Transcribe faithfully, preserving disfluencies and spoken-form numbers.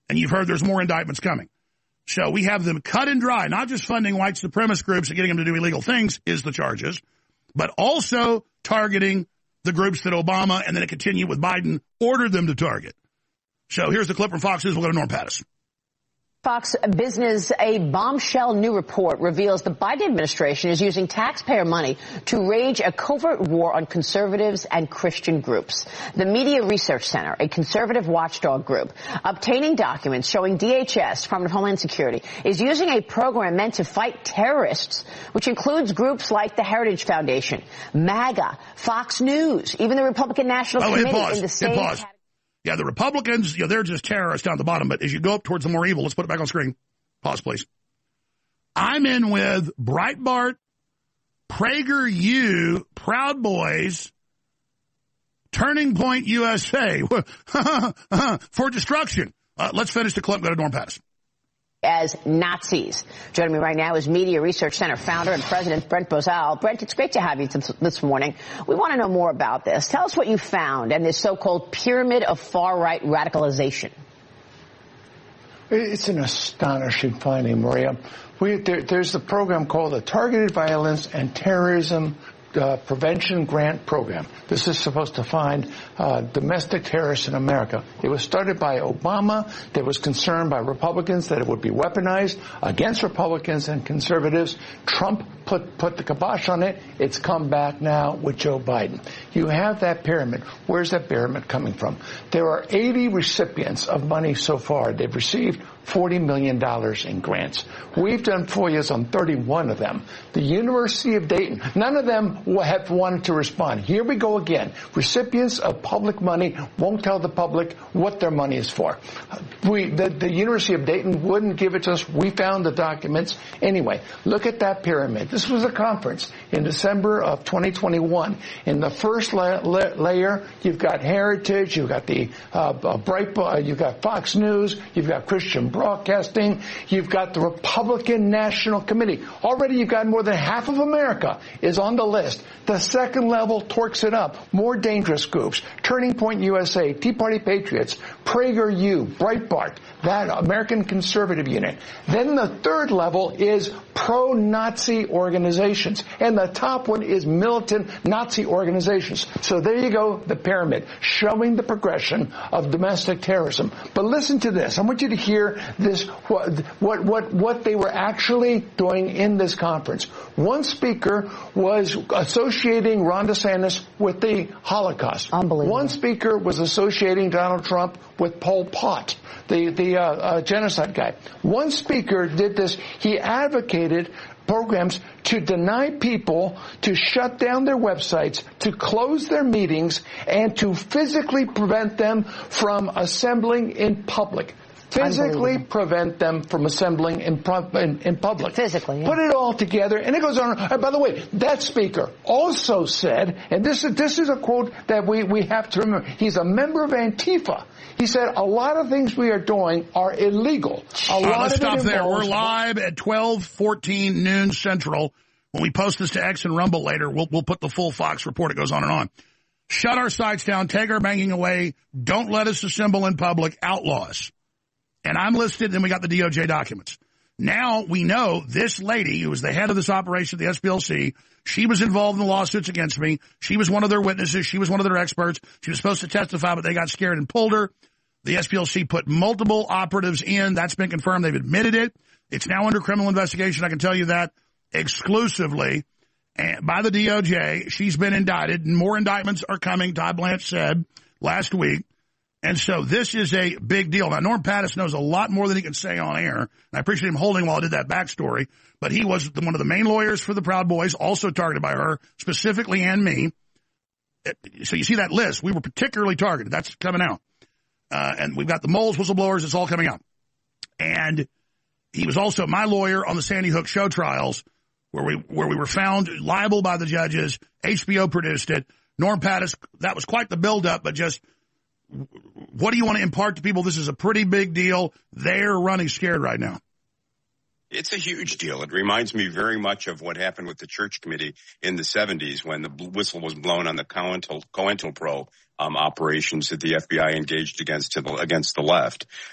And you've heard there's more indictments coming. So we have them cut and dry, not just funding white supremacist groups and getting them to do illegal things is the charges, but also targeting the groups that Obama, and then it continued with Biden, ordered them to target. So here's the clip from Fox News. We'll go to Norm Pattis. Fox Business, a bombshell new report reveals the Biden administration is using taxpayer money to wage a covert war on conservatives and Christian groups. The Media Research Center, a conservative watchdog group, obtaining documents showing D H S, Department of Homeland Security, is using a program meant to fight terrorists, which includes groups like the Heritage Foundation, MAGA, Fox News, even the Republican National oh, Committee in the same category. Yeah, the Republicans, you know, they're just terrorists down at the bottom. But as you go up towards the more evil, let's put it back on screen. Pause, please. I'm in with Breitbart, PragerU, Proud Boys, Turning Point U S A for destruction. Uh, let's finish the clip. Go to Norm Pattis. As Nazis. Joining me right now is Media Research Center founder and president Brent Bozell. Brent, it's great to have you this morning. We want to know more about this. Tell us what you found and this so-called pyramid of far-right radicalization. It's an astonishing finding, Maria. We, there, there's the program called the Targeted Violence and Terrorism Uh, Prevention Grant Program. This is supposed to find uh, domestic terrorists in America. It was started by Obama. There was concern by Republicans that it would be weaponized against Republicans and conservatives. Trump put put the kibosh on it. It's come back now with Joe Biden. You have that pyramid. Where's that pyramid coming from? There are eighty recipients of money so far. They've received forty million dollars in grants. We've done F O I As on thirty-one of them. The University of Dayton, none of them have wanted to respond. Here we go again. Recipients of public money won't tell the public what their money is for. We, the, the University of Dayton wouldn't give it to us. We found the documents. Anyway, look at that pyramid. This was a conference in December of twenty twenty-one. In the first la la layer, you've got Heritage, you've got the uh, Breitbart, uh, you've got Fox News, you've got Christian Broadcasting, you've got the Republican National Committee. Already you've got more than half of America is on the list. The second level torques it up. More dangerous groups. Turning Point U S A, Tea Party Patriots, PragerU, Breitbart, that American Conservative Unit. Then the third level is pro-Nazi organizations. And the top one is militant Nazi organizations. So there you go, the pyramid, showing the progression of domestic terrorism. But listen to this. I want you to hear this, what, what, what, what they were actually doing in this conference. One speaker was associating Ron DeSantis with the Holocaust. Unbelievable. One speaker was associating Donald Trump with Pol Pot, the, the uh, uh, genocide guy. One speaker did this. He advocated programs to deny people, to shut down their websites, to close their meetings, and to physically prevent them from assembling in public. Physically prevent them from assembling in, in, in public. Physically, yeah. Put it all together, and it goes on. And by the way, that speaker also said, and this is this is a quote that we, we have to remember, he's a member of Antifa. He said, a lot of things we are doing are illegal. A lot right, let's of stop it there. We're involves- live at twelve fourteen noon Central. When we post this to X and Rumble later, we'll, we'll put the full Fox report. It goes on and on. Shut our sites down. Take our banking away. Don't let us assemble in public. Outlaws. And I'm listed, and we got the D O J documents. Now we know this lady, who was the head of this operation at the S P L C, she was involved in the lawsuits against me. She was one of their witnesses. She was one of their experts. She was supposed to testify, but they got scared and pulled her. The S P L C put multiple operatives in. That's been confirmed. They've admitted it. It's now under criminal investigation. I can tell you that exclusively and by the D O J. She's been indicted, and more indictments are coming, Todd Blanche said last week. And so this is a big deal. Now, Norm Pattis knows a lot more than he can say on air. And I appreciate him holding while I did that backstory. But he was the, one of the main lawyers for the Proud Boys, also targeted by her, specifically, and me. So you see that list. We were particularly targeted. That's coming out. Uh, and we've got the Moles whistleblowers. It's all coming out. And he was also my lawyer on the Sandy Hook show trials, where we where we were found liable by the judges. H B O produced it. Norm Pattis, that was quite the buildup, but just... what do you want to impart to people? This is a pretty big deal. They're running scared right now. It's a huge deal. It reminds me very much of what happened with the Church Committee in the seventies when the whistle was blown on the COINTELPRO um, operations that the F B I engaged against to the, against the left.